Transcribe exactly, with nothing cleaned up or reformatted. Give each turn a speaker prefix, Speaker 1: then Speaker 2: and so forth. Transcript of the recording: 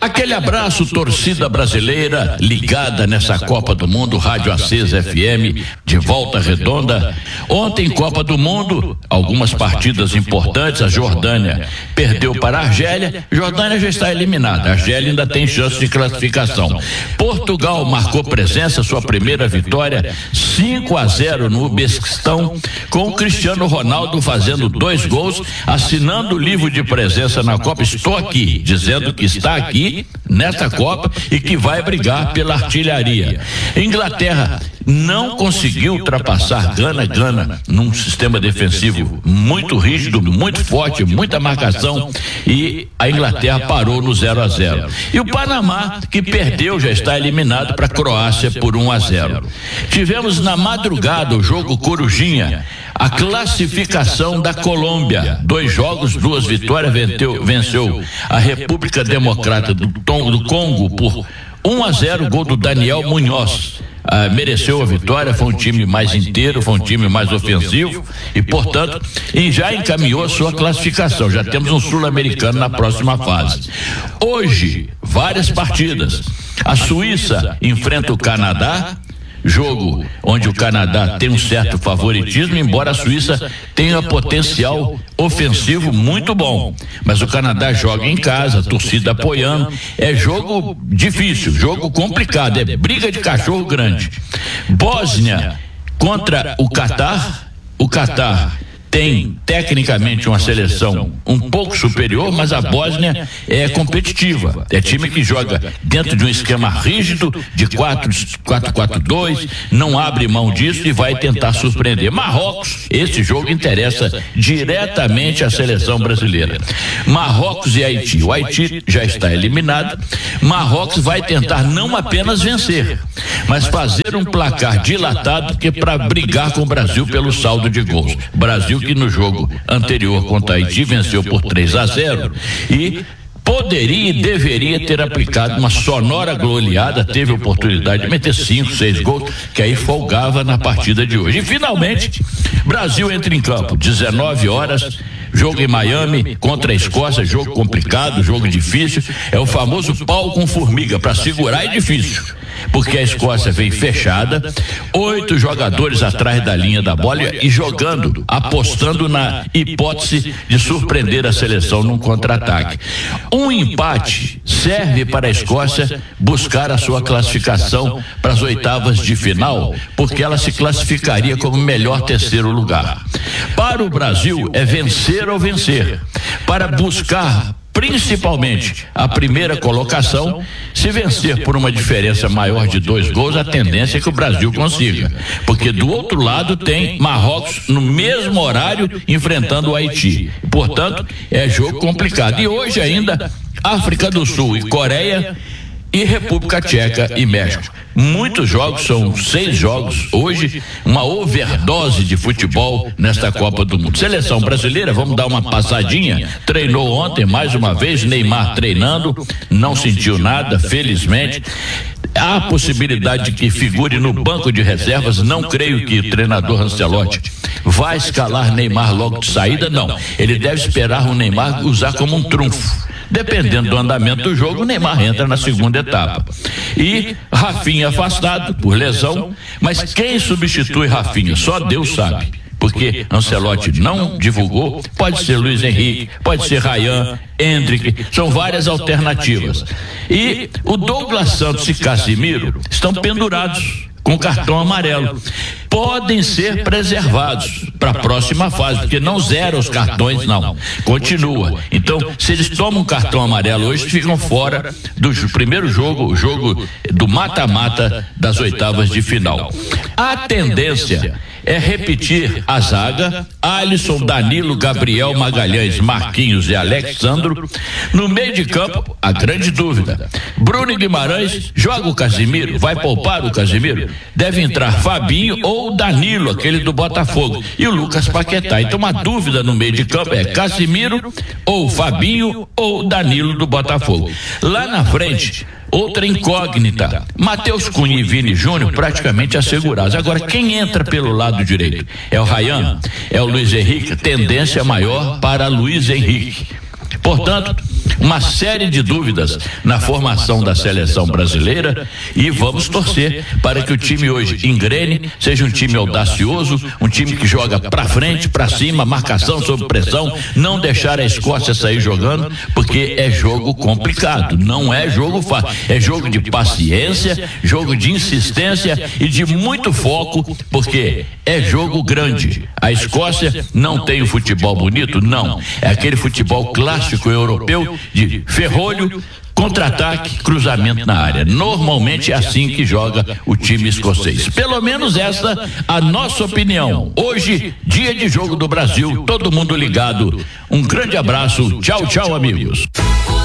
Speaker 1: Aquele abraço, torcida brasileira ligada nessa Copa do Mundo, Rádio Acesa F M, de Volta Redonda. Ontem, Copa do Mundo, algumas partidas importantes. A Jordânia perdeu para a Argélia. Jordânia já está eliminada. A Argélia ainda tem chance de classificação. Portugal marcou presença, sua primeira vitória, cinco a zero no Uzbequistão, com o Cristiano Ronaldo fazendo dois gols, assinando o livro de presença na Copa. Estou aqui, dizendo que está aqui nesta Copa e que vai brigar pela artilharia. Inglaterra não conseguiu ultrapassar Gana, Gana num sistema defensivo muito rígido, muito forte, muita marcação, e a Inglaterra parou no zero a zero. E o Panamá, que perdeu, já está eliminado para a Croácia por um a zero. Tivemos na madrugada o jogo Corujinha, a classificação da Colômbia. Dois jogos, duas vitórias, venceu, venceu a República Democrata do, do Congo por um a zero, gol do Daniel Munhoz. Ah, mereceu a vitória, foi um time mais inteiro, foi um time mais ofensivo e, portanto, e já encaminhou a sua classificação. Já temos um sul-americano na próxima fase. Hoje, várias partidas. A Suíça enfrenta o Canadá, jogo onde o Canadá tem um certo favoritismo, embora a Suíça tenha potencial ofensivo muito bom, mas o Canadá joga em casa, a torcida apoiando. É jogo difícil, jogo complicado, é briga de cachorro grande. Bósnia contra o Catar. O Catar tem tecnicamente uma seleção um pouco superior, mas a Bósnia é competitiva. É time que joga dentro de um esquema rígido de quatro quatro dois, não abre mão disso e vai tentar surpreender. Marrocos, esse jogo interessa diretamente à seleção brasileira. Marrocos e Haiti. O Haiti já está eliminado. Marrocos vai tentar não apenas vencer, mas fazer um placar dilatado, que é para brigar com o Brasil pelo saldo de gols. Brasil que no jogo anterior contra a Haiti venceu por três a zero e poderia e deveria ter aplicado uma sonora goleada, teve oportunidade de meter cinco, seis gols, que aí folgava na partida de hoje. E finalmente, Brasil entra em campo, dezenove horas, jogo em Miami contra a Escócia, jogo complicado, jogo difícil, é o famoso pau com formiga, para segurar é difícil, porque a Escócia vem fechada, oito jogadores atrás da linha da bola e jogando, apostando na hipótese de surpreender a seleção num contra-ataque. Um empate serve para a Escócia buscar a sua classificação para as oitavas de final, porque ela se classificaria como melhor terceiro lugar. Para o Brasil é vencer ou vencer, para buscar principalmente a primeira colocação. Se vencer por uma diferença maior de dois gols, a tendência é que o Brasil consiga, porque do outro lado tem Marrocos no mesmo horário enfrentando o Haiti, portanto é jogo complicado. E hoje ainda África do Sul e Coreia e República Tcheca e México. Muitos jogos, são seis jogos hoje, uma overdose de futebol nesta Copa do Mundo. Seleção brasileira, vamos dar uma passadinha, treinou ontem mais uma vez, Neymar treinando, não sentiu nada, felizmente. Há a possibilidade de que figure no banco de reservas, não creio que o treinador Ancelotti vai escalar Neymar logo de saída, não. Ele deve esperar o Neymar usar como um trunfo. Dependendo do andamento do jogo, o Neymar entra na segunda etapa. E Rafinha afastado por lesão, mas quem substitui Rafinha? Só Deus sabe, porque Ancelotti não divulgou. Pode ser Luiz Henrique, pode ser Ryan, Endrick, são várias alternativas. E o Douglas Santos e Casimiro estão pendurados com cartão amarelo. Podem ser preservados para a próxima fase, porque não zera os cartões, não. Continua. Então, se eles tomam cartão amarelo hoje, ficam fora do primeiro jogo, o jogo do mata-mata das oitavas de final. A tendência é repetir a zaga: Alisson, Danilo, Gabriel, Magalhães, Marquinhos e Alexandro. No meio de campo, a grande dúvida: Bruno Guimarães joga o Casimiro? Vai poupar o Casimiro? Deve entrar Fabinho ou Danilo, aquele do Botafogo, e o Lucas Paquetá. Então, uma dúvida no meio de campo é Casimiro ou Fabinho ou Danilo do Botafogo. Lá na frente, outra incógnita: Matheus Cunha e Vini Júnior praticamente assegurados. Agora, quem entra pelo lado direito? É o Ryan? É o Luiz Henrique? Tendência maior para Luiz Henrique. Portanto, uma série de dúvidas na formação da seleção brasileira e vamos torcer para que o time hoje engrene, seja um time audacioso, um time que joga pra frente, pra cima, marcação sob pressão, não deixar a Escócia sair jogando, porque é jogo complicado, não é jogo fácil, é jogo de paciência, jogo de insistência e de muito foco, porque é jogo grande. A Escócia não tem o futebol bonito? Não. É aquele futebol clássico europeu de ferrolho, contra-ataque, cruzamento na área. Normalmente é assim que joga o time escocês. Pelo menos essa a nossa opinião. Hoje, dia de jogo do Brasil, todo mundo ligado. Um grande abraço. Tchau, tchau, amigos.